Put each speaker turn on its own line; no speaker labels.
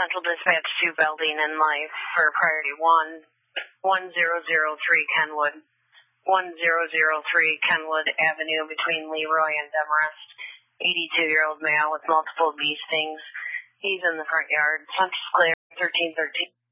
Central Dispatch 2 building in life for priority 1003 Kenwood. 1003 Kenwood Avenue between Leroy and Demarest. 82-year-old male with multiple bee stings. He's in the front yard. Central Clear 1313.